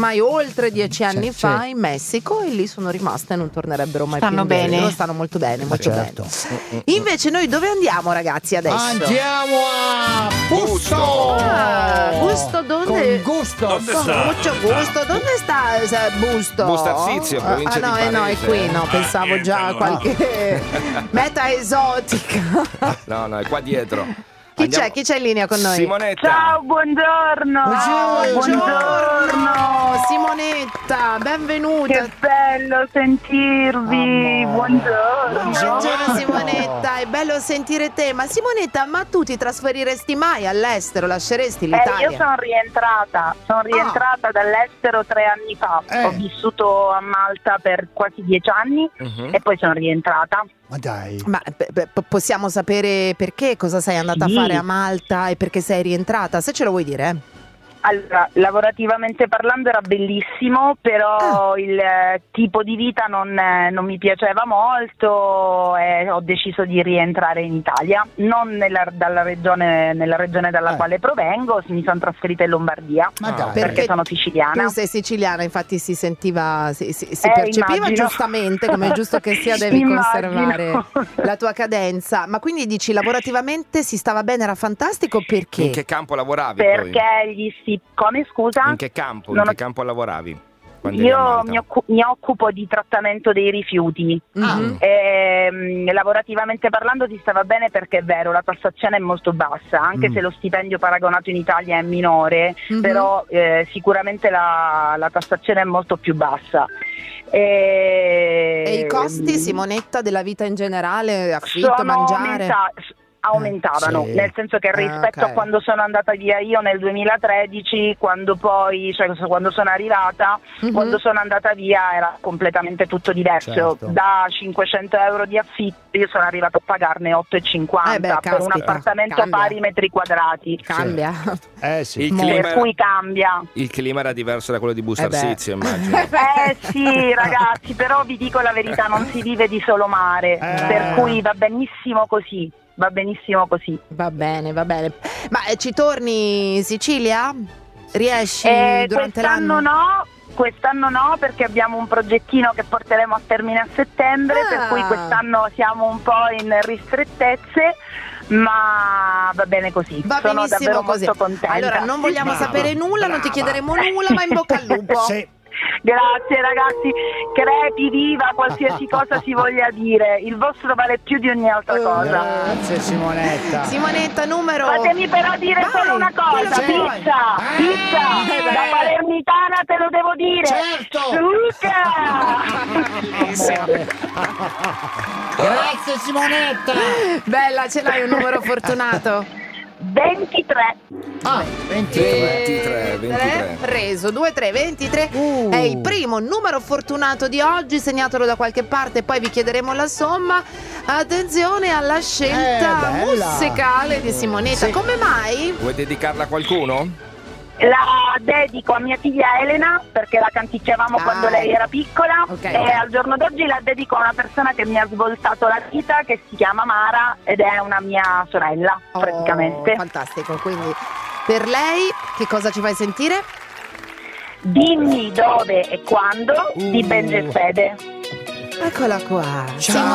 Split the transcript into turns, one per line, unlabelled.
ormai oltre 10 anni
Sì,
fa
sì.
in Messico, e lì sono rimaste e non tornerebbero mai
Stanno
più indietro.
bene?
Stanno molto bene, molto
Certo.
bene. Invece noi dove andiamo, ragazzi, adesso?
Andiamo a Busto!
Gusto dove?
Con gusto!
Dove
Con
sta?
mucho gusto. Dove sta Busto?
Busto Arsizio, provincia
no,
di
no, è
Varese.
qui, no, pensavo
niente,
già a
allora.
qualche meta esotica.
No, è qua dietro.
Chi c'è in linea con noi?
Simonetta.
Ciao, buongiorno.
Buongiorno Simonetta, benvenuta.
Che bello sentirvi. Buongiorno.
Buongiorno Simonetta, è bello sentire te. Ma Simonetta, ma tu ti trasferiresti mai all'estero? Lasceresti l'Italia?
Io sono rientrata dall'estero 3 anni fa. Ho vissuto a Malta per quasi 10 anni e poi sono rientrata.
Ma dai.
Ma possiamo sapere perché? Cosa sei andata a fare a Malta e perché sei rientrata? Se ce lo vuoi dire,
Allora, lavorativamente parlando era bellissimo, però il tipo di vita non mi piaceva molto e ho deciso di rientrare in Italia, non nella regione dalla quale provengo, mi sono trasferita in Lombardia,
Ma dai.
perché sono siciliana.
tu sei siciliana, infatti si sentiva, si percepiva
immagino.
giustamente, come è giusto che sia, devi
Immagino.
conservare la tua cadenza. Ma quindi dici lavorativamente si stava bene, era fantastico, perché?
In che campo lavoravi
Perché
poi?
Come scusa?
In che campo?
Non
In
ho-
che campo lavoravi? quando eri a
Io
Malta?
mi occupo di trattamento dei rifiuti. Lavorativamente parlando si stava bene, perché è vero, la tassazione è molto bassa, anche se lo stipendio paragonato in Italia è minore, però sicuramente la tassazione è molto più bassa.
E i costi, Simonetta, della vita in generale, affitto,
sono
mangiare?
aumentavano,
Sì.
nel senso che rispetto
ok.
a quando sono andata via io nel 2013, quando sono arrivata, quando sono andata via era completamente tutto diverso.
Certo.
Da 500 euro di affitto io sono arrivata a pagarne 8,50 per un
caspita,
appartamento
cambia.
pari metri quadrati.
Cambia.
Sì.
Il
Per cui cambia.
Il clima era diverso da quello di Busto
beh.
Arsizio, immagino.
Sì, ragazzi, però vi dico la verità, non si vive di solo mare, per cui va benissimo così. Va benissimo così.
Va bene, va bene. Ma ci torni in Sicilia? Riesci durante
Quest'anno
l'anno?
Quest'anno no, perché abbiamo un progettino che porteremo a termine a settembre, per cui quest'anno siamo un po' in ristrettezze, ma va bene così.
Va
Sono
benissimo
davvero
così.
molto contenta.
Allora, non vogliamo sapere nulla, non ti chiederemo nulla, ma in bocca al lupo.
Sì.
Grazie ragazzi, crepi, viva, qualsiasi cosa si voglia dire, il vostro vale più di ogni altra cosa.
Grazie Simonetta.
Simonetta, numero.
Fatemi però dire
Vai,
solo una
quello
cosa,
che vuoi.
pizza, da palermitana te lo devo dire.
Certo. Grazie Simonetta.
Bella, ce l'hai un numero fortunato?
23.
23.
Preso 23 è il primo numero fortunato di oggi. Segnatelo da qualche parte, poi vi chiederemo la somma. Attenzione alla scelta
bella.
musicale di Simonetta.
Sì.
Come mai?
Vuoi dedicarla a qualcuno?
La dedico a mia figlia Elena, perché la canticchiavamo quando lei era piccola,
Ok,
e
ok.
al giorno d'oggi la dedico a una persona che mi ha svoltato la vita, che si chiama Mara ed è una mia sorella, praticamente.
Fantastico, quindi per lei che cosa ci fai sentire?
Dimmi dove e quando di Ben Fede.
Eccola qua.
Ciao.